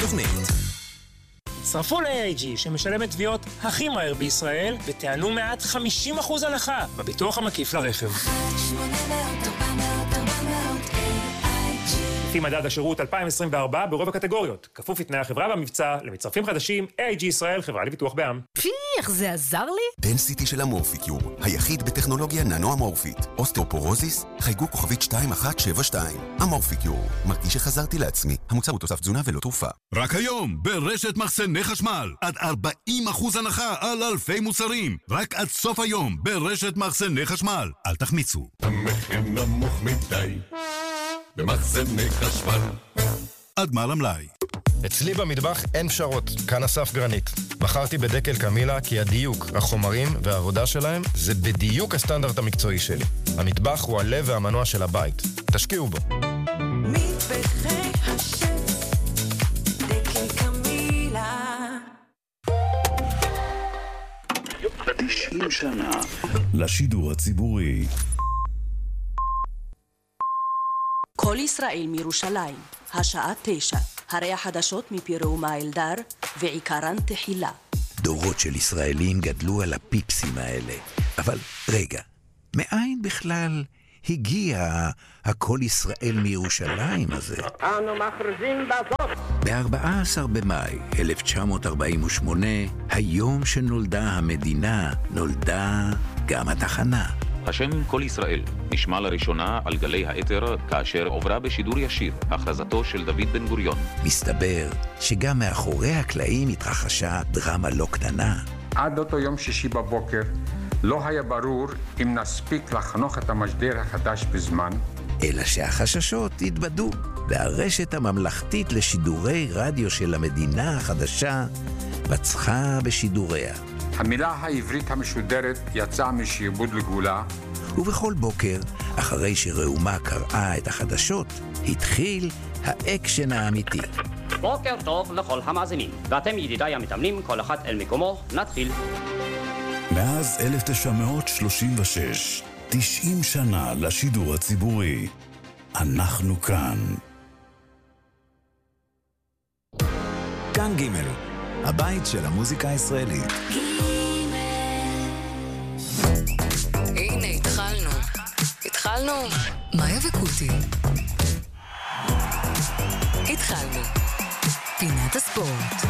התוכנית. צרפו ל-AIG שמשלמת תביעות הכי מהר בישראל וטענו מעט 50% הנחה בביטוח המקיף לרכב. לפי מדד השירות 2024 ברוב הקטגוריות, כפוף לתנאי החברה והמבצע, למצטרפים חדשים, AIG ישראל, חברה לביטוח בע"מ. איך זה עזר לי? דנסיטי של אמורפיקיור, היחיד בטכנולוגיה ננו-אמורפית. אוסטאופורוזיס, חייגו כוכבית 2172. אמורפיקיור, מרגיש שחזרתי לעצמי. המוצר הוא תוסף תזונה ולא תרופה. רק היום, ברשת מחסני חשמל, עד 40% הנחה על אלפי מוצרים. רק עד סוף היום, ברשת מחסני חשמל. אל תחמיצו. המחיר נמוך מדי במחסני חשמל. עד גמר המלאי. אצלי במטבח אין פשרות, כאן אסף גרנית. בחרתי בדקל קמילה כי הדיוק, החומרים והעבודה שלהם זה בדיוק הסטנדרט המקצועי שלי. המטבח הוא הלב והמנוע של הבית. תשקיעו בו. מטבחי השף, דקל קמילה. 90 שנה לשידור הציבורי. כל ישראל מירושלים, השעה 9, הרי החדשות מפי ראומה אלדר, ועיקרן תחילה. דורות של ישראלים גדלו על הפיפסים האלה. אבל רגע, מאין בכלל הגיע הכל ישראל מירושלים הזה? אנו מכריזים בזאת. ב-14 במאי 1948, היום שנולדה המדינה, נולדה גם התחנה. השם כל ישראל נשמע לראשונה על גלי האתר כאשר עוברה בשידור ישיר הכרזתו של דוד בן גוריון. מסתבר שגם מאחורי הקלעים התרחשה דרמה לא קטנה. עד אותו יום שישי בבוקר לא היה ברור אם נספיק לחנוך את המשדר החדש בזמן. אלא שהחששות התבדו, והרשת הממלכתית לשידורי רדיו של המדינה החדשה בצחה בשידוריה. המילה העברית המשודרת יצאה משעבוד לגאולה. ובכל בוקר, אחרי שראומה קראה את החדשות, התחיל האקשן האמיתי. בוקר טוב לכל המאזינים, ואתם ידידיי המתאמנים, כל אחד אל מקומו, נתחיל. מאז 1936, 90 שנה לשידור הציבורי. אנחנו כאן. כאן ג' הבית של המוזיקה הישראלית. הנה, התחלנו. מאיה וקוטי. התחלנו. פינת הספורט.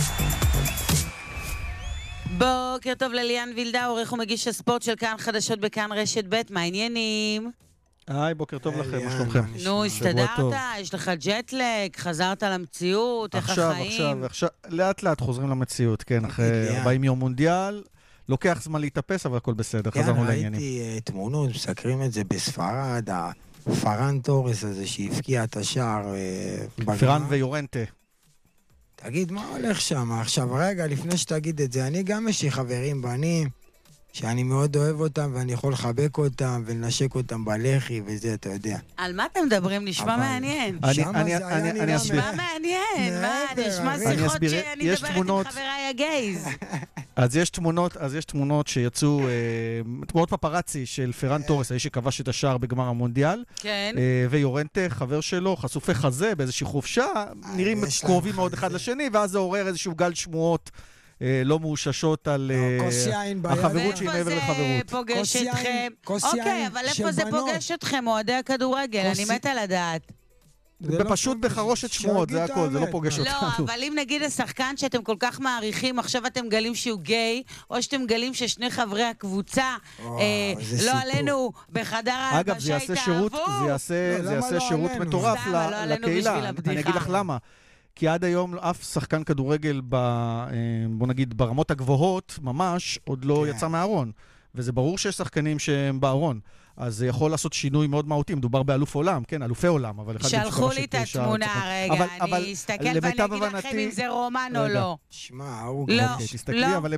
בוקר טוב לליאן וילדה, עורך ומגיש הספורט של כאן חדשות בכאן רשת ב', מה העניינים? היי, בוקר טוב לכם, מה שלומכם? נו, הסתדרת? יש לך ג'טלג? חזרת למציאות? איך החיים? עכשיו, לאט לאט חוזרים למציאות, כן, אחרי 40 יום מונדיאל, לוקח זמן להתאפס, אבל הכל בסדר, חזרנו לעניינים. ראיתי תמונות, מסקרים את זה בספרד, פרן טורס הזה שהפקיע את השער פרן ויורנטה. תגיד, מה הולך שם? עכשיו, רגע, לפני שתגיד את זה, אני גם יש לי חברים בנים, שאני מאוד אוהב אותם, ואני יכול לחבק אותם, ולנשק אותם בלחי, וזה, אתה יודע. על מה אתם מדברים? נשמע מעניין. נשמע מעניין. מה, נשמע שיחות שאני מדברת עם חבריי הגייז. אז יש תמונות שיצאו, תמונות פפרצי של פרן טורס, האיש שכבש את השער בגמר המונדיאל. כן. ויורנטה, חבר שלו, חשופי חזה באיזושהי חופשה, נראים קרובים מאוד אחד לשני, ואז זה עורר איזשהו גל שמועות לא מאוששות על החברות שהיא מעבר לחברות. איפה זה פוגש אתכם? אוקיי, אבל איפה זה פוגש אתכם, אוהדי הכדורגל? אני מתה לדעת. פשוט בחרושת שמועות, זה הכל, זה לא פוגש אותנו. לא, אבל אם נגיד השחקן שאתם כל כך מעריכים, עכשיו אתם גלים שהוא גיי, או שאתם גלים ששני חברי הקבוצה, לא עלינו, בחדר ההלבשה התאהבו. אגב, זה יעשה שירות מטורף לקהילה. אני אגיד לך למה. כי עד היום אף שחקן כדורגל, בוא נגיד, ברמות הגבוהות, ממש, עוד לא יצא מהארון. וזה ברור שיש שחקנים שהם בארון. אז זה יכול לעשות שינוי מאוד מהותי. מדובר באלוף עולם, כן, אלופי עולם. שלחו לי את התמונה, רגע, אני אסתכל ואני אגיד לכם אם זה רומן או לא. שמע, לא, תסתכלי, אבל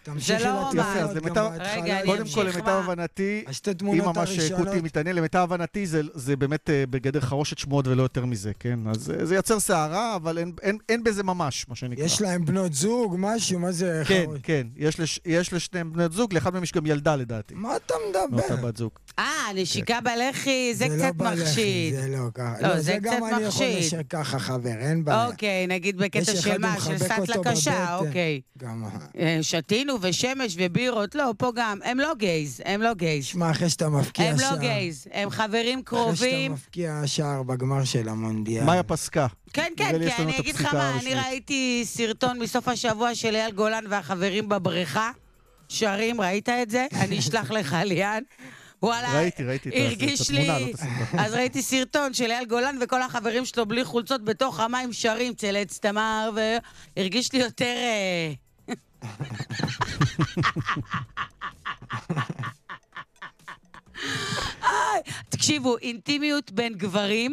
תמשיכי לתמונות גם בהתחלה. קודם כל, למיטב הבנתי, אם ממש קוטי מתעניין, למיטב הבנתי זה באמת בגדר חרושת שמועות ולא יותר מזה, כן? אז זה יצר שערה, אבל אין בזה ממש, מה שנקרא. יש להם בנות זוג, משהו, מה זה כן, כן, יש לשניהם בנות זוג, לאחד מהם יש גם ילדה לדעתי. מה אתה מדבר? מאותה בת זוג. נשיקה בלחי, זה קצת מחשיד. זה לא ככה. לא, זה גם קצת אני יכול מחשיד. נשר ככה, חבר, אין בעיה. אוקיי, נגיד בקטע של מה? של סטלה קשה, אוקיי. שתינו ושמש ובירות, לא, פה גם. הם לא גייז, הם לא גייז. שמע, אחרי שאתה מפקיע הם שער. לא גייז, הם חברים קרובים. אחרי שאתה מפקיע שער בגמר של המונדיאל. מאיה פסקה. כן, כן, כי אני אגיד לך מה, אני ראיתי סרטון מסוף השבוע של אייל גולן והחברים בבריכה. שרים, ראית את זה? אני אשלח לך, ליאן. וואלה, ראיתי הרגיש לי, אז ראיתי סרטון של אייל גולן וכל החברים שלו בלי חולצות בתוך המים שרים, צלץ תמר, והרגיש לי יותר... תקשיבו, אינטימיות בין גברים,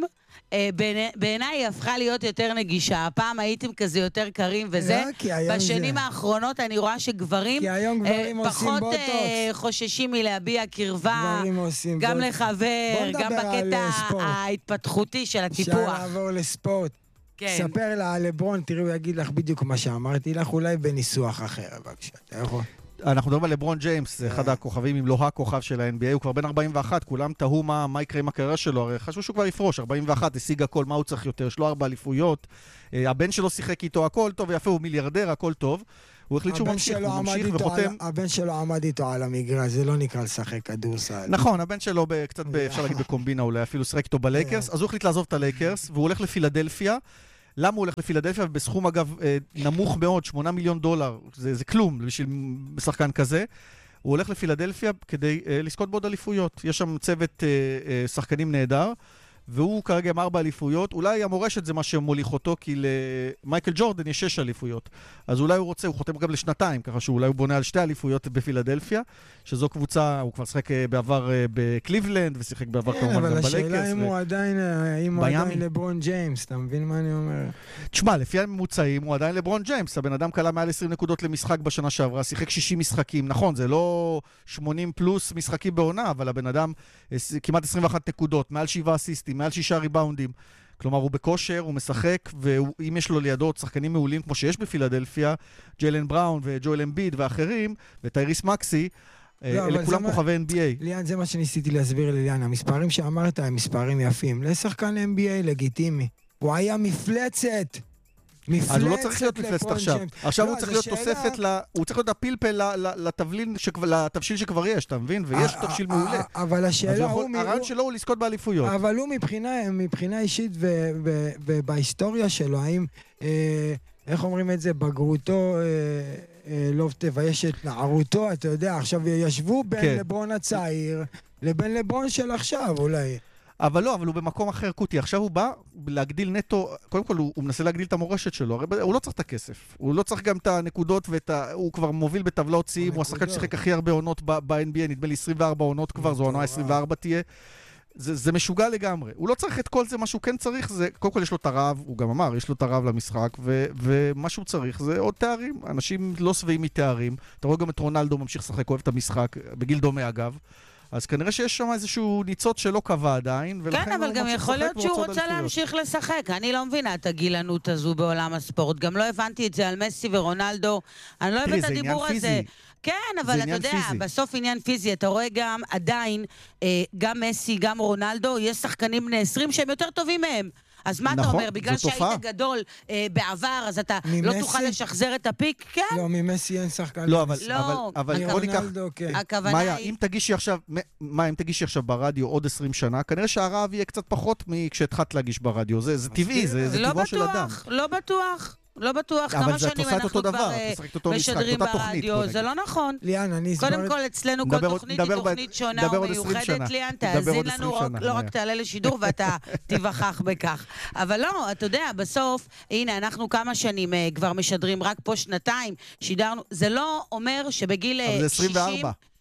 בעיניי היא הפכה להיות יותר נגישה. הפעם הייתם כזה יותר קרים וזה. בשנים האחרונות אני רואה שגברים פחות חוששים מלהביע קרבה, גם לחבר, גם בקטע ההתפתחותי של הטיפוח. אפשר לעבור לספורט. ספר לה על לברון, תראו, הוא יגיד לך בדיוק מה שאמרתי לך, אולי בניסוח אחר, בבקשה. אתה יכול? אנחנו מדברים על לברון ג'יימס, זה אחד הכוכבים, אם לא הכוכב של ה-NBA, הוא כבר בן 41, כולם תהו מה יקרה עם הקריירה שלו, הרי חשבו שהוא כבר יפרוש, 41, השיג הכל, מה הוא צריך יותר, יש לו 4 אליפויות, הבן שלו שיחק איתו, הכל טוב ויפה, הוא מיליארדר, הכל טוב, הוא החליט שהוא ממשיך, הוא ממשיך וחותם... הבן שלו עמד איתו על המגרש, זה לא נקרא לשחק כדורסל. נכון, הבן שלו קצת, אפשר להגיד בקומבינה, אולי אפילו שחק איתו בלייקרס, אז הוא החליט לעזוב את הלייקרס, והוא הולך לפילדלפיה. למה הוא הולך לפילדלפיה? בסכום אגב נמוך מאוד, $8 מיליון, זה כלום בשביל שחקן כזה. הוא הולך לפילדלפיה כדי לזכות בעוד אליפויות. יש שם צוות שחקנים נהדר, והוא כרגע עם 4 אליפויות. אולי המורשת זה מה שמוליך אותו, כי למייקל ג'ורדן יש 6 אליפויות. אז אולי הוא רוצה, הוא חותם גם לשנתיים, ככה שאולי הוא בונה על 2 אליפויות בפילדלפיה, שזו קבוצה, הוא כבר שחק בעבר בקליבלנד, ושיחק בעבר כמובן גם בלייקרס. אבל השאלה אם הוא עדיין לברון ג'יימס, אתה מבין מה אני אומר? תשמע, לפי הממוצעים הוא עדיין לברון ג'יימס, הבן אדם קלה מעל 20 נקודות למשחק בשנה שעברה, שיחק 60 משחקים, נכון, זה לא 80 פלוס משחקים בעונה, אבל הבן אדם כמעט 21 נקודות, מעל 7 אסיסטים, מעל 6 ריבאונדים. כלומר, הוא בכושר, הוא משחק, ואם יש לו לידו שחקנים מעולים, כמו שיש בפילדלפיה, ג'יילן בראון וג'ואל אמביד ואחרים, וטייריס מקסי, אלה כולם כוכבי NBA. ליאן, זה מה שניסיתי להסביר לליאן. המספרים שאמרת הם מספרים יפים. לשחקן NBA לגיטימי. הוא היה מפלצת. אז הוא לא צריך להיות מפלצת עכשיו. עכשיו הוא צריך להיות תוספת, הוא צריך להיות הפלפל לתבשיל שכבר יש, אתה מבין? ויש תבשיל מעולה. אבל השאלה הרעיון שלו הוא לזכות באליפויות. אבל הוא מבחינה אישית ובהיסטוריה שלו, האם, איך אומרים את זה, בגרותו לא תבייש את נערותו, אתה יודע, עכשיו ישבו בין לברון הצעיר לבין לברון של עכשיו, אולי. אבל לא, אבל הוא במקום אחר קוטי. עכשיו הוא בא להגדיל נטו, קודם כל הוא מנסה להגדיל את המורשת שלו, הרי הוא לא צריך את הכסף, הוא לא צריך גם את הנקודות, הוא כבר מוביל בטבלאות ציים, הוא השחקן ששיחק הכי הרבה עונות ב-NBA, נדמה לי 24 עונות כבר, זו עונה 24 תהיה. זה משוגע לגמרי. הוא לא צריך את כל זה, מה שהוא כן צריך זה, קודם כל יש לו את הרב, הוא גם אמר, יש לו את הרב למשחק, ומה שהוא צריך זה עוד תארים. אנשים לא שבעים מתארים. אתה רואה גם את רונלדו ממשיך לשחק, אוהב את המשחק, בגיל דומה אגב. אז כנראה שיש שם איזשהו ניצוץ שלא קבע עדיין, כן, אבל גם יכול להיות שהוא רוצה להמשיך לשחק. אני לא מבינה את הגילנות הזו בעולם הספורט. גם לא הבנתי את זה על מסי ורונלדו. אני לא הבנתי את הדיבור הזה. כן, אבל אתה יודע, בסוף עניין פיזי, אתה רואה גם עדיין, גם מסי, גם רונלדו, יש שחקנים בני 20 שהם יותר טובים מהם. אז מה אתה אומר? בגלל שהיית גדול בעבר, אז אתה לא תוכל לשחזר את הפיק? כן. לא, ממסי אין שחקן. לא, אבל בוא ניקח... מאיה, אם תגישי עכשיו ברדיו עוד 20 שנה, כנראה שהרעב יהיה קצת פחות מכשהתחלת להגיש ברדיו. זה טבעי, זה טבעו של אדם. לא בטוח. לא בטוח, כמה שנים אנחנו כבר משדרים ברדיו, זה לא נכון. ליאן, אני קודם כל, אצלנו כל תוכנית היא תוכנית שונה ומיוחדת, ליאן, תאזין לנו, לא רק תעלה לשידור ואתה תיווכח בכך. אבל לא, אתה יודע, בסוף, הנה, אנחנו כמה שנים כבר משדרים, רק פה שנתיים, שידרנו, זה לא אומר שבגיל 60... אבל זה 24.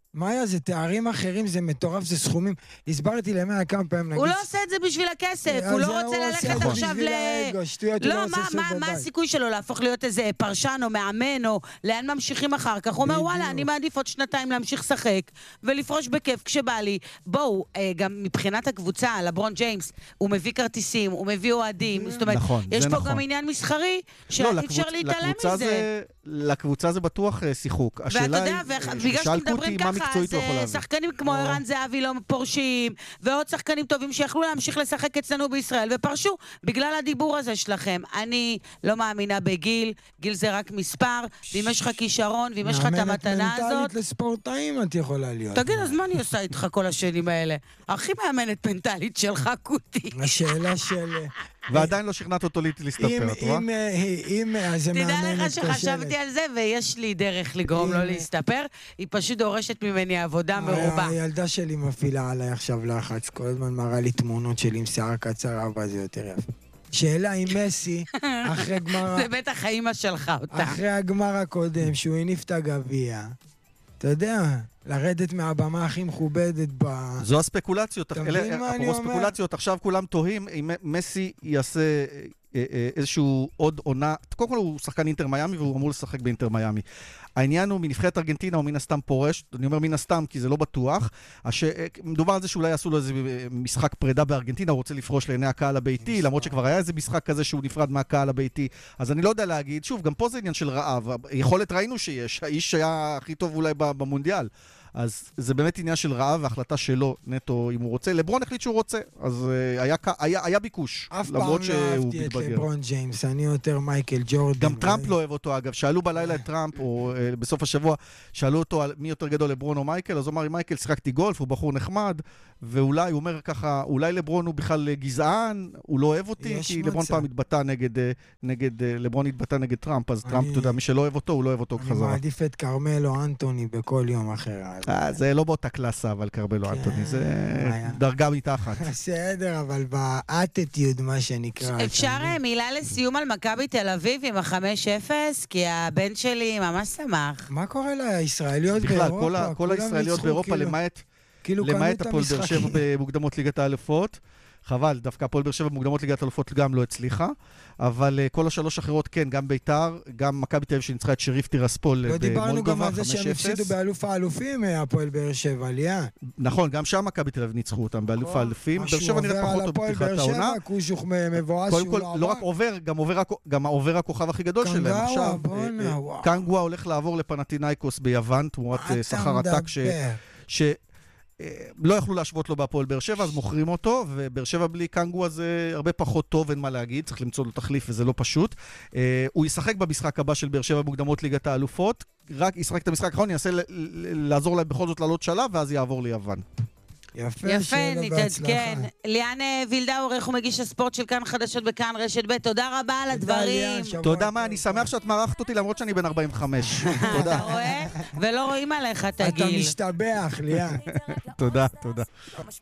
מה היה? זה תארים אחרים, זה מטורף, זה סכומים. הסברתי למאה כמה פעמים, נגיד... הוא לא עושה את זה בשביל הכסף, הוא לא רוצה ללכת עכשיו לא, מה הסיכוי שלו להפוך להיות איזה פרשן או מאמן, או לאן ממשיכים אחר כך? הוא אומר, וואלה, אני מעדיף עוד 2 להמשיך לשחק, ולפרוש בכיף כשבא לי. בואו, גם מבחינת הקבוצה, לברון ג'יימס, הוא מביא כרטיסים, הוא מביא אוהדים, זאת אומרת, יש פה גם עניין מסחרי, שאי אפשר להתעלם מזה. לקבוצה זה בטוח שיחוק. ואתה יודע, בגלל שמדברים ככה, אז שחקנים כמו ערן זהבי לא פורשים, ועוד שחקנים טובים שיכלו להמשיך לשחק אצלנו בישראל, ופרשו בגלל הדיבור הזה שלכם. אני לא מאמינה בגיל, גיל זה רק מספר, ואם יש לך כישרון, ואם יש לך את המתנה הזאת... מאמנת מנטלית לספורטאים את יכולה להיות. תגיד, אז מה אני עושה איתך כל השנים האלה? הכי מאמנת מנטלית שלך, קוטי. השאלה של... ועדיין לא שכנעת אותו להסתפר, את רואה? תדע לך שחשבתי על זה, ויש לי דרך לגרום לו להסתפר, היא פשוט דורשת ממני עבודה מרובה. הילדה שלי מפעילה עליי עכשיו לחץ, כל הזמן מראה לי תמונות שלי עם שיער קצר, אבל זה יותר יפה. שאלה עם מסי, אחרי גמר... זה בטח האמא שלך אותה. אחרי הגמר הקודם, שהוא הניף את הגביע, אתה יודע... לרדת מהבמה הכי מכובדת ב... זו הספקולציות. אפרופו ספקולציות, עכשיו כולם תוהים אם מסי יעשה איזשהו עוד עונה. קודם כל הוא שחקן אינטר מיאמי והוא אמור לשחק באינטר מיאמי. העניין הוא מנבחרת ארגנטינה הוא מן הסתם פורש, אני אומר מן הסתם כי זה לא בטוח. מדובר על זה שאולי יעשו לו איזה משחק פרידה בארגנטינה, הוא רוצה לפרוש לעיני הקהל הביתי, למרות שכבר היה איזה משחק כזה שהוא נפרד מהקהל הביתי. אז אני לא יודע להגיד, שוב, גם פה זה עניין של רעב. יכולת ראינו שיש, האיש היה הכי טוב אולי במונדיאל. אז זה באמת עניין של רעב והחלטה שלו נטו אם הוא רוצה. לברון החליט שהוא רוצה, אז היה ביקוש. אף פעם לא אהבתי את לברון ג'יימס, אני יותר מייקל ג'ורדן. גם טראמפ לא אוהב אותו אגב, שאלו בלילה את טראמפ, או בסוף השבוע, שאלו אותו על מי יותר גדול לברון או מייקל, אז הוא אמר, עם מייקל שיחקתי גולף, הוא בחור נחמד, ואולי, הוא אומר ככה, אולי לברון הוא בכלל גזען, הוא לא אוהב אותי, כי לברון פעם התבטא לברון התבטא נגד טראמפ, אז טראמפ, אתה יודע, מי שלא אוהב אותו, הוא לא אוהב אותו חזרה. אני מעדיף את קרמלו אנטוני בכל יום אחר. זה לא באותה קלאסה, אבל קרמלו אנטוני, זה דרגה מתחת. בסדר, אבל באטיטיוד, מה שנקרא. אפשר מילה לסיום על מכבי תל אביב עם 5-0, כי הבן שלי ממש שמח. מה קורה לישראליות באירופה? בכלל, כל הישראליות באירופה, למעט הפועל באר שבע במוקדמות ליגת האלופות. חבל, דווקא הפועל באר שבע במוקדמות ליגת האלופות גם לא הצליחה, אבל כל השלוש אחרות כן, גם ביתר, גם מכבי תל אביב שניצחה את שריף טירספול במולדובה, 5-0. ודיברנו גם על זה שהם הפסידו באלוף האלופים, הפועל באר שבע, ליה. נכון, גם שם מכבי תל אביב ניצחו אותם באלוף האלופים. באר שבע נראה פחות טוב בפתיחת העונה. קושוך מבואס קודם כל, לא רק עובר, גם עובר הכוכב הכי גדול שלהם. עכשיו, קנגווה הולך לעבור לפנתינייקוס ביוון, תמורת שכר עתק לא יכלו להשוות לו בהפועל באר שבע, אז מוכרים אותו, ובאר שבע בלי קנגווה זה הרבה פחות טוב, אין מה להגיד, צריך למצוא לו תחליף וזה לא פשוט. הוא ישחק במשחק הבא של באר שבע מוקדמות ליגת האלופות, רק ישחק את המשחק האחרון, ינסה לעזור להם בכל זאת לעלות שלב, ואז יעבור ליוון. יפה, נתעדכן. ליאן וילדאו, איך הוא מגיש הספורט של כאן חדשות בכאן רשת ב', תודה רבה על הדברים. תודה, מה, אני שמח שאת מערכת אותי למרות שאני בן 45. תודה. אתה רואה? ולא רואים עליך את הגיל. אתה משתבח, ליאן. תודה, תודה.